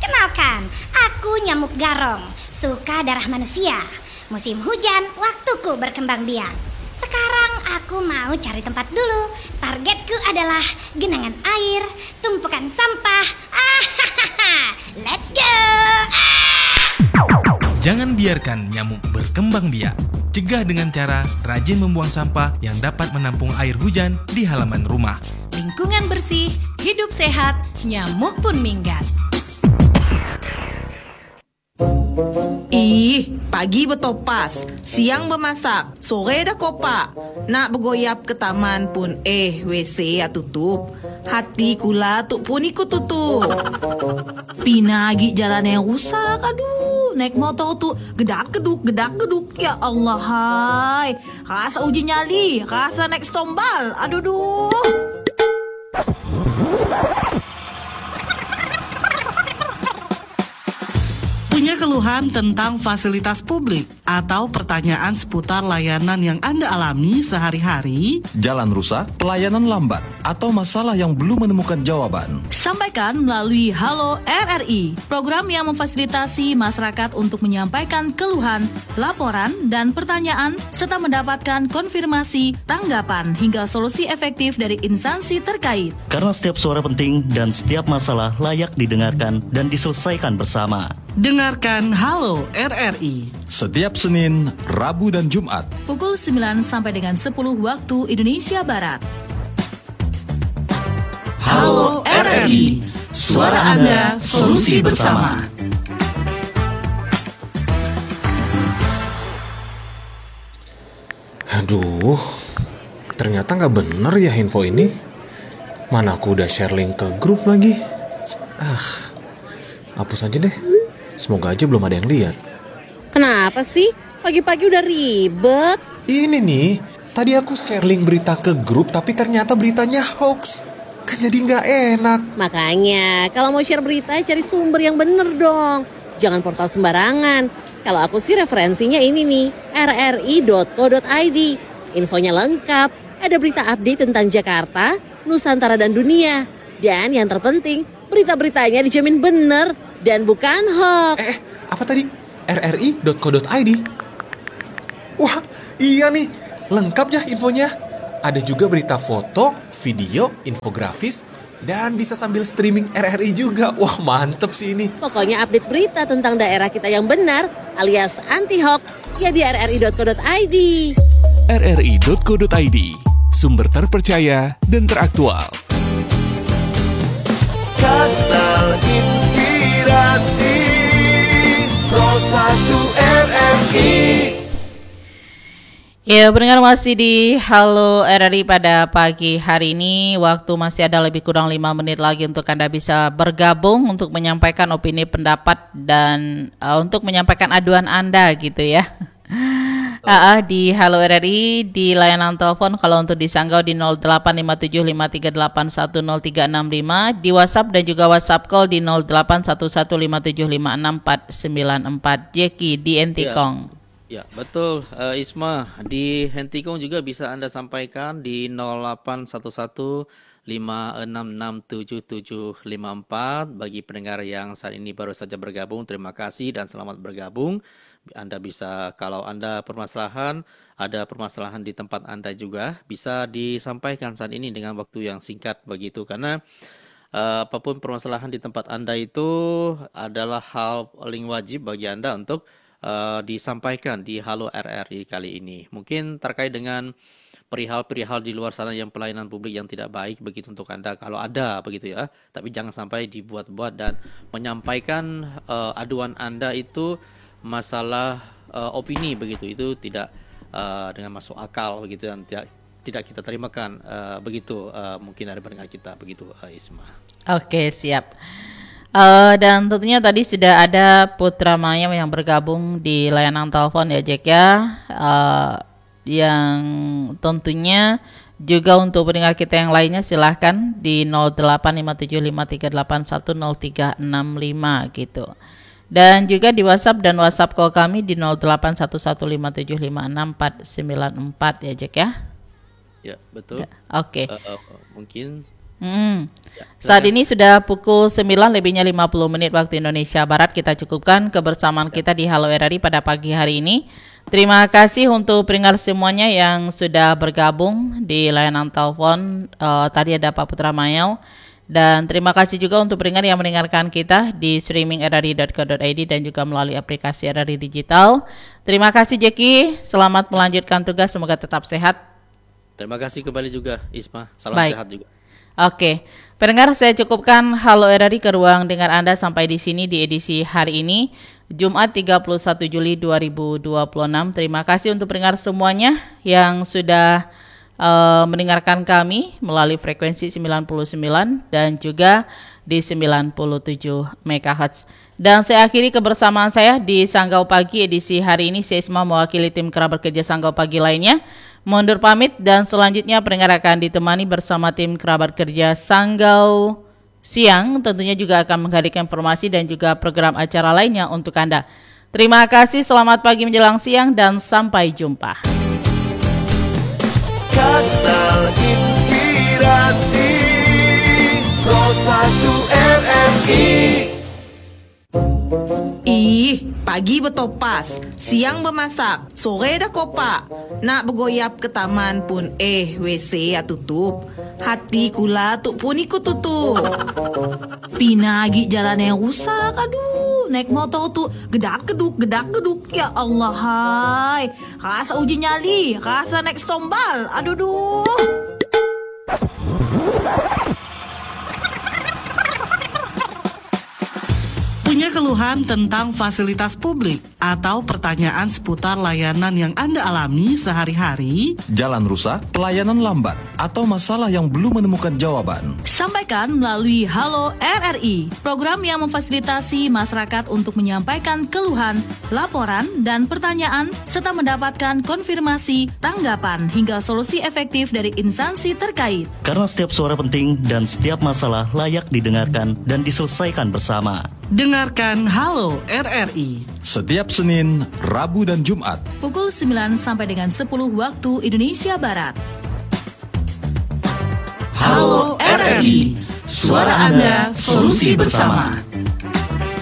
Kenalkan, aku nyamuk garong, suka darah manusia. Musim hujan, waktuku berkembang biak. Sekarang aku mau cari tempat dulu. Targetku adalah genangan air, tumpukan sampah. Let's go! Jangan biarkan nyamuk berkembang biak. Cegah dengan cara rajin membuang sampah yang dapat menampung air hujan di halaman rumah. Lingkungan bersih, hidup sehat, nyamuk pun minggat. Ih, pagi bertopas, siang bermasak, sore dah kopak. Nak bergoyap ke taman pun WC ya tutup. Hati kula tu pun ikut tutup. Pinagi jalan yang rusak, aduh. Naik motor tu gedak-geduk. Ya Allah, hai. Rasa uji nyali, rasa naik stombal. Aduh. Punya keluhan tentang fasilitas publik atau pertanyaan seputar layanan yang Anda alami sehari-hari? Jalan rusak, pelayanan lambat, atau masalah yang belum menemukan jawaban? Sampaikan melalui Halo RRI, program yang memfasilitasi masyarakat untuk menyampaikan keluhan, laporan, dan pertanyaan, serta mendapatkan konfirmasi, tanggapan, hingga solusi efektif dari instansi terkait. Karena setiap suara penting dan setiap masalah layak didengarkan dan diselesaikan bersama. Dengarkan Halo RRI Setiap Senin, Rabu, dan Jumat Pukul 9 sampai dengan 10 waktu Indonesia Barat. Halo RRI, suara Anda, solusi bersama. Aduh, ternyata gak bener ya info ini. Mana aku udah share link ke grup lagi. Hapus aja deh. Semoga aja belum ada yang lihat. Kenapa sih? Pagi-pagi udah ribet. Ini nih, tadi aku share link berita ke grup tapi ternyata beritanya hoax. Kan jadi gak enak. Makanya, kalau mau share berita cari sumber yang bener dong. Jangan portal sembarangan. Kalau aku sih referensinya ini nih, rri.co.id. Infonya lengkap, ada berita update tentang Jakarta, Nusantara dan dunia. Dan yang terpenting, berita-beritanya dijamin bener dan bukan hoax. Apa tadi? rri.co.id? Wah, iya nih, lengkap ya infonya. Ada juga berita foto, video, infografis, dan bisa sambil streaming RRI juga. Wah, mantep sih ini. Pokoknya update berita tentang daerah kita yang benar, alias anti-hoax, ya di rri.co.id. rri.co.id, sumber terpercaya dan teraktual. Kanal Inspirasi Pro 1 RRI. Ya, pendengar masih di Halo RRI pada pagi hari ini. Waktu masih ada lebih kurang 5 menit lagi untuk Anda bisa bergabung untuk menyampaikan opini, pendapat, dan untuk menyampaikan aduan Anda gitu ya. Di Halo RRI di layanan telepon kalau untuk di Sanggau di 085753810365, di WhatsApp dan juga WhatsApp call di 081157565494. Jeki di Entikong. Ya, betul Isma. Di Hentikong juga bisa Anda sampaikan di 081156677754. Bagi pendengar yang saat ini baru saja bergabung, terima kasih dan selamat bergabung. Anda bisa, kalau Anda ada permasalahan di tempat Anda juga, bisa disampaikan saat ini dengan waktu yang singkat begitu. Karena apapun permasalahan di tempat Anda itu adalah hal paling wajib bagi Anda untuk disampaikan di Halo RRI kali ini. Mungkin terkait dengan perihal-perihal di luar sana yang pelayanan publik yang tidak baik begitu untuk Anda, kalau ada begitu ya. Tapi jangan sampai dibuat-buat dan menyampaikan aduan Anda itu masalah opini begitu, itu tidak dengan masuk akal begitu dan tidak kita terimakan begitu mungkin dari pendengar kita begitu Isma. Oke, siap. Dan tentunya tadi sudah ada Putra Maya yang bergabung di layanan telepon ya Jack ya, yang tentunya juga untuk pendengar kita yang lainnya silahkan di 085753810365 gitu. Dan juga di WhatsApp dan WhatsApp call kami di 081157565494 ya Jack ya. Ya, betul. Oke. Mungkin Saat ini sudah pukul 9:50 waktu Indonesia Barat. Kita cukupkan kebersamaan kita di Halo RRI pada pagi hari ini. Terima kasih untuk pendengar semuanya yang sudah bergabung di layanan telepon. Tadi ada Pak Putra Mayau. Dan terima kasih juga untuk pendengar yang mendengarkan kita di streaming rri.co.id dan juga melalui aplikasi RRI Digital. Terima kasih Jeki, selamat melanjutkan tugas, semoga tetap sehat. Terima kasih kembali juga Isma, salam sehat juga. Oke, pendengar, saya cukupkan Halo RRI ke ruang dengar Anda sampai di sini di edisi hari ini, Jumat 31 Juli 2026. Terima kasih untuk pendengar semuanya yang sudah mendengarkan kami melalui frekuensi 99 dan juga di 97 MHz. Dan saya akhiri kebersamaan saya di Sanggau Pagi edisi hari ini. Saya Isma mewakili tim kerabat kerja Sanggau Pagi lainnya mundur pamit, dan selanjutnya pendengar akan ditemani bersama tim kerabat kerja Sanggau Siang, tentunya juga akan menghadirkan informasi dan juga program acara lainnya untuk Anda. Terima kasih, selamat pagi menjelang siang, dan sampai jumpa. Kanal Inspirasi Pro 1 RRI. Ih, pagi betopas, siang bemasak, sore dah kopak. Nak bergoyap ke taman pun WC tutup. Hati kula tu pun ikut tutup. Pinagi jalan yang rusak, aduh. Naik motor tu gedak geduk. Ya Allah, hai. Rasa uji nyali, rasa naik stombal. Aduh. Punya keluhan tentang fasilitas publik atau pertanyaan seputar layanan yang Anda alami sehari-hari? Jalan rusak, pelayanan lambat, atau masalah yang belum menemukan jawaban? Sampaikan melalui Halo RRI, program yang memfasilitasi masyarakat untuk menyampaikan keluhan, laporan, dan pertanyaan, serta mendapatkan konfirmasi, tanggapan, hingga solusi efektif dari instansi terkait. Karena setiap suara penting dan setiap masalah layak didengarkan dan diselesaikan bersama. Dengarkan Halo RRI setiap Senin, Rabu, dan Jumat pukul 9 sampai dengan 10 waktu Indonesia Barat. Halo RRI, suara Anda, solusi bersama.